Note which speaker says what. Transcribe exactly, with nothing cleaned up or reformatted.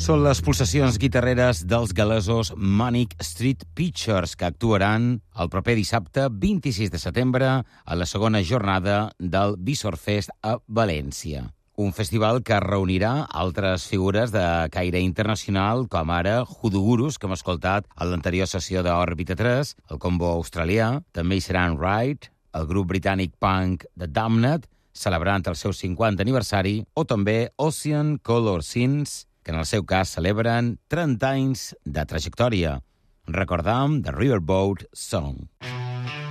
Speaker 1: Són les pulsacions guitarreres dels galesos Manic Street Preachers, que actuaran el proper dissabte vint-i-sis de setembre a la segona jornada del Visor Fest a València. Un festival que reunirà altres figures de caire internacional, com ara Hoodoo Gurus, que hem escoltat a l'anterior sessió d'Òrbita tres, el combo australià. També hi seran Ride, el grup britànic punk The Damned, celebrant el seu cinquanta aniversari, o també Ocean Color Scenes, que en el seu cas celebren trenta anys de trajectòria. Recordam The Riverboat Song.